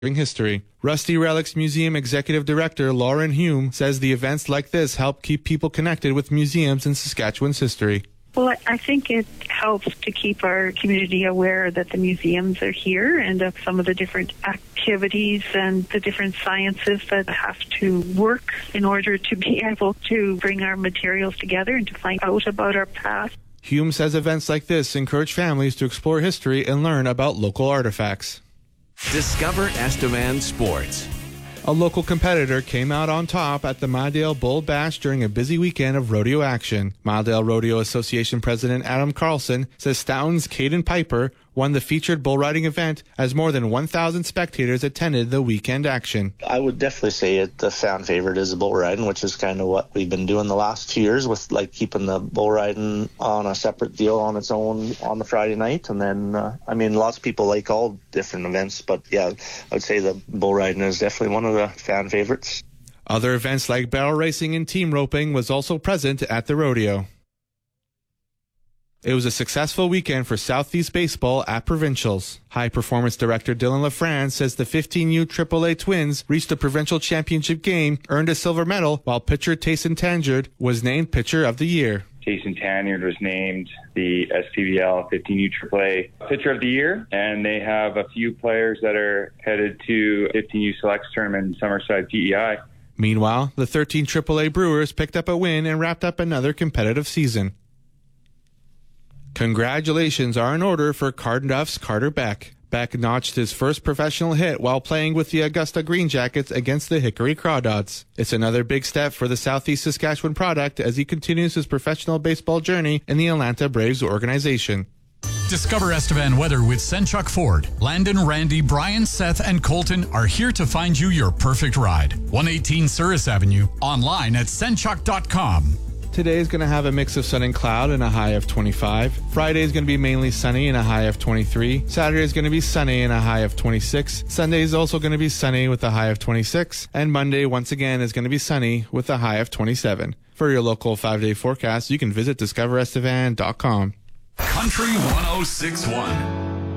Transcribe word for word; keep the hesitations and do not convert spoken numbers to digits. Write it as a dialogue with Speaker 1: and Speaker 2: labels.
Speaker 1: history. Rusty Relics Museum Executive Director Lauren Hume says the events like this help keep people connected with museums and Saskatchewan's history.
Speaker 2: Well, I think it helps to keep our community aware that the museums are here and of some of the different activities and the different sciences that have to work in order to be able to bring our materials together and to find out about our past.
Speaker 1: Hume says events like this encourage families to explore history and learn about local artifacts.
Speaker 3: Discover Estevan Sports.
Speaker 1: A local competitor came out on top at the Midale Bull Bash during a busy weekend of rodeo action. Midale Rodeo Association President Adam Carlson says Stoughton's Caden Piper won the featured bull riding event as more than one thousand spectators attended the weekend action.
Speaker 4: I would definitely say it, the fan favorite is the bull riding, which is kind of what we've been doing the last few years with like keeping the bull riding on a separate deal on its own on the Friday night. And then, uh, I mean, lots of people like all different events, but yeah, I would say the bull riding is definitely one of the fan favorites.
Speaker 1: Other events like barrel racing and team roping was also present at the rodeo. It was a successful weekend for Southeast Baseball at Provincials. High Performance Director Dylan LaFrance says the fifteen U triple A Twins reached the provincial championship game, earned a silver medal, while pitcher Tayson Tanyard was named Pitcher of the Year.
Speaker 5: Tayson Tanyard was named the S P B L fifteen U triple A Pitcher of the Year, and they have a few players that are headed to fifteen U Selects tournament in Summerside P E I.
Speaker 1: Meanwhile, the thirteen triple A Brewers picked up a win and wrapped up another competitive season. Congratulations are in order for Cardiff's Carter Beck. Beck notched his first professional hit while playing with the Augusta Green Jackets against the Hickory Crawdads. It's another big step for the Southeast Saskatchewan product as he continues his professional baseball journey in the Atlanta Braves organization.
Speaker 6: Discover Estevan weather with Senchuk Ford. Landon, Randy, Brian, Seth, and Colton are here to find you your perfect ride. one eighteen Souris Avenue, online at senchuk dot com.
Speaker 1: Today is going to have a mix of sun and cloud and a high of twenty-five. Friday is going to be mainly sunny and a high of twenty-three. Saturday is going to be sunny and a high of twenty-six. Sunday is also going to be sunny with a high of twenty-six. And Monday, once again, is going to be sunny with a high of twenty-seven. For your local five-day forecast, you can visit discover estevan dot com.
Speaker 6: Country one oh six point one.